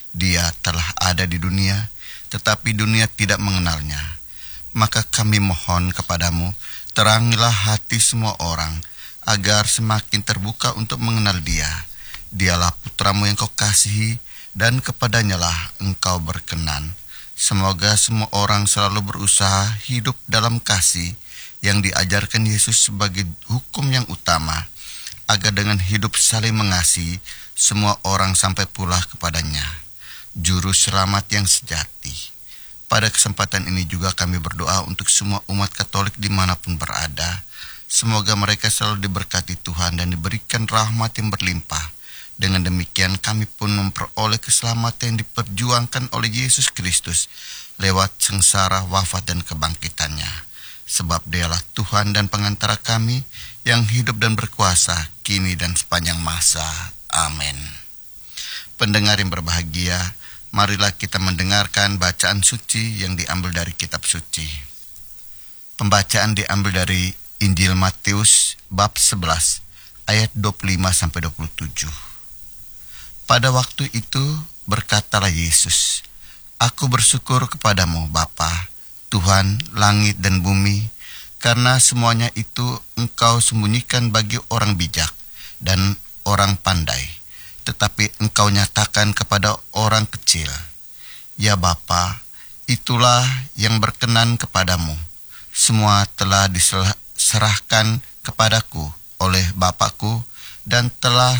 Dia telah ada di dunia, tetapi dunia tidak mengenalnya. Maka kami mohon kepadamu, terangilah hati semua orang, agar semakin terbuka untuk mengenal Dia. Dialah putramu yang kau kasihi, dan kepadanyalah engkau berkenan. Semoga semua orang selalu berusaha hidup dalam kasih yang diajarkan Yesus sebagai hukum yang utama, agar dengan hidup saling mengasihi, semua orang sampai pula kepadanya, Juru Selamat yang sejati. Pada kesempatan ini juga kami berdoa untuk semua umat Katolik dimanapun berada. Semoga mereka selalu diberkati Tuhan dan diberikan rahmat yang berlimpah. Dengan demikian kami pun memperoleh keselamatan yang diperjuangkan oleh Yesus Kristus lewat sengsara, wafat, dan kebangkitannya. Sebab Dialah Tuhan dan pengantara kami yang hidup dan berkuasa kini dan sepanjang masa. Amin. Pendengar yang berbahagia, marilah kita mendengarkan bacaan suci yang diambil dari kitab suci. Pembacaan diambil dari Injil Matius bab 11 ayat 25-27. Pada waktu itu berkatalah Yesus, "Aku bersyukur kepadamu Bapa, Tuhan langit dan bumi, karena semuanya itu Engkau sembunyikan bagi orang bijak dan orang pandai, tetapi Engkau nyatakan kepada orang kecil. Ya Bapa, itulah yang berkenan kepadamu. Semua telah diserahkan kepadaku oleh Bapakku, dan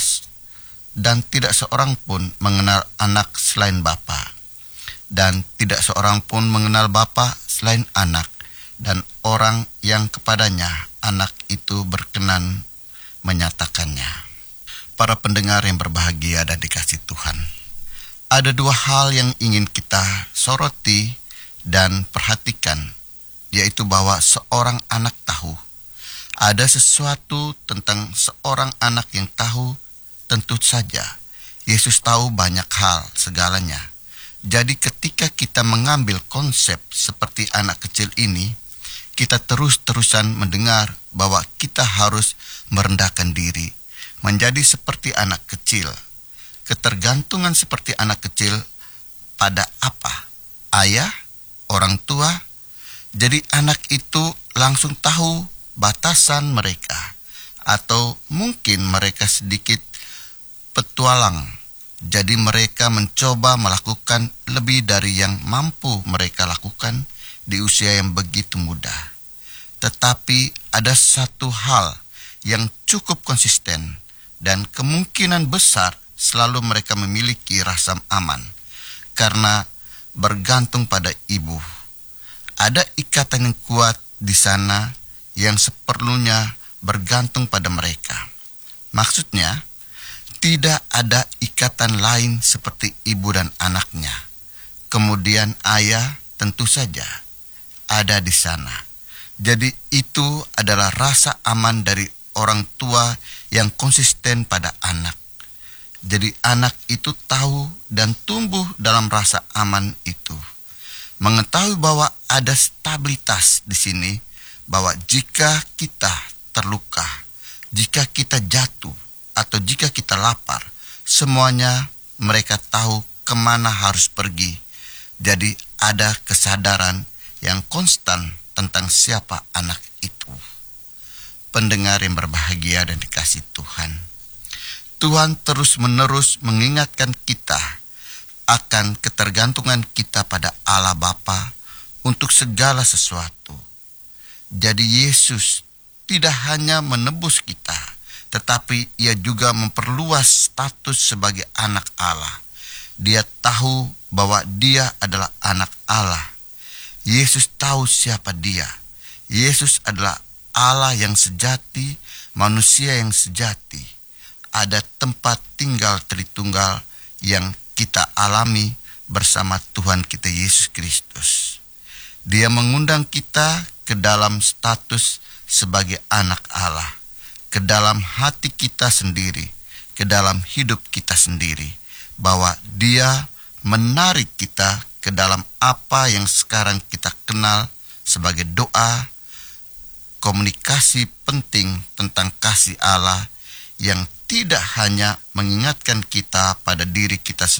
tidak seorang pun mengenal anak selain Bapa, dan tidak seorang pun mengenal Bapa selain anak, dan orang yang kepadanya anak itu berkenan menyatakannya." Para pendengar yang berbahagia dan dikasihi Tuhan, ada dua hal yang ingin kita soroti dan perhatikan, yaitu bahwa seorang anak tahu. Ada sesuatu tentang seorang anak yang tahu. Tentu saja Yesus tahu banyak hal, segalanya. Jadi ketika kita mengambil konsep seperti anak kecil ini, kita terus-terusan mendengar bahwa kita harus merendahkan diri, menjadi seperti anak kecil. Ketergantungan seperti anak kecil pada apa? Ayah, orang tua. Jadi anak itu langsung tahu batasan mereka, atau mungkin mereka sedikit petualang. Jadi mereka mencoba melakukan lebih dari yang mampu mereka lakukan di usia yang begitu muda. Tetapi ada satu hal yang cukup konsisten dan kemungkinan besar selalu mereka memiliki rasa aman karena bergantung pada ibu. Ada ikatan yang kuat di sana yang seperlunya bergantung pada mereka. Maksudnya, tidak ada ikatan lain seperti ibu dan anaknya. Kemudian ayah tentu saja ada di sana. Jadi itu adalah rasa aman dari orang tua yang konsisten pada anak. Jadi anak itu tahu dan tumbuh dalam rasa aman itu. Mengetahui bahwa ada stabilitas di sini, bahwa jika kita terluka, jika kita jatuh, atau jika kita lapar, semuanya mereka tahu kemana harus pergi. Jadi ada kesadaran yang konstan tentang siapa anak itu. Pendengar yang berbahagia dan dikasihi Tuhan, Tuhan terus-menerus mengingatkan kita akan ketergantungan kita pada Allah Bapa untuk segala sesuatu. Jadi Yesus tidak hanya menebus kita, tetapi Ia juga memperluas status sebagai anak Allah. Dia tahu bahwa Dia adalah anak Allah. Yesus tahu siapa Dia. Yesus adalah Allah yang sejati, manusia yang sejati. Ada tempat tinggal Tritunggal yang kita alami bersama Tuhan kita Yesus Kristus. Dia mengundang kita ke dalam status sebagai anak Allah, ke dalam hati kita sendiri, ke dalam hidup kita sendiri, bahwa Dia menarik kita ke dalam apa yang sekarang kita kenal sebagai doa, komunikasi penting tentang kasih Allah yang tidak hanya mengingatkan kita pada diri kita